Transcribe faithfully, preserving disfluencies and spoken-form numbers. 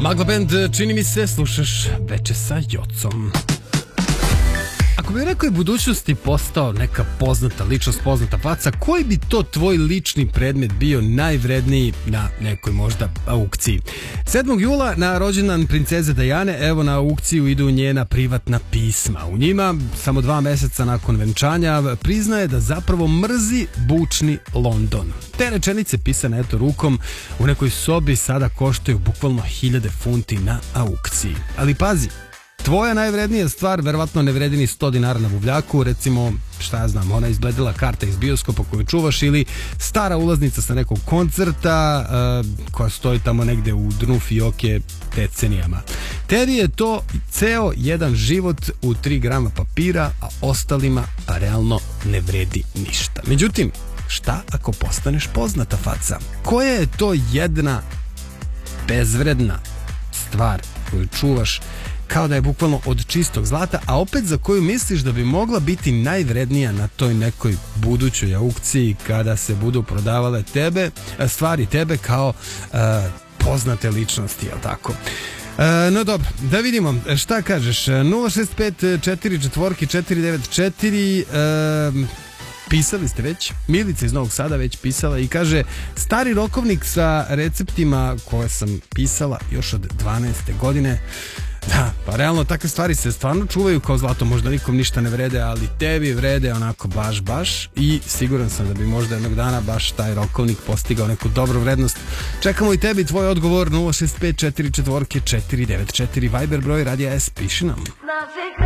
Magla Band, čini mi se, slušaš Veče sa Jocom. Ako bi u nekoj budućnosti postao neka poznata ličnost, poznata faca, koji bi to tvoj lični predmet bio najvredniji na nekoj možda aukciji? sedmog jula na rođendan princeze Dajane, evo na aukciju idu njena privatna pisma. U njima, samo dva meseca nakon venčanja, priznaje da zapravo mrzi bučni London. Te rečenice pisane eto rukom u nekoj sobi sada koštaju bukvalno hiljade funti na aukciji. Ali pazi, tvoja najvrednija stvar verovatno ne vredi ni sto dinara na buvljaku, recimo, šta ja znam, ona izbledila karta iz bioskopa koju čuvaš ili stara ulaznica sa nekog koncerta uh, koja stoji tamo negde u dnu fioke decenijama. Tebi je to ceo jedan život u tri grama papira, a ostalima a realno ne vredi ništa. Međutim, šta ako postaneš poznata faca? Koja je to jedna bezvredna stvar koju čuvaš kao da je bukvalno od čistog zlata, a opet za koju misliš da bi mogla biti najvrednija na toj nekoj budućoj aukciji kada se budu prodavale tebe, stvari tebe kao uh, poznate ličnosti, jel tako? Uh, no dobro, da vidimo, šta kažeš? nula šest pet četiri četiri četiri devet četiri uh, pisali ste već, Milica iz Novog Sada već pisala i kaže, stari rokovnik sa receptima koje sam pisala još od dvanaeste godine. Da, pa realno takve stvari se stvarno čuvaju kao zlato, možda nikom ništa ne vrede, ali tebi vrede onako baš baš i siguran sam da bi možda jednog dana baš taj rokovnik postigao neku dobru vrednost. Čekamo i tebi tvoj odgovor nula šest pet četiri četiri četiri devet četiri, Viber broj Radija S, piši nam.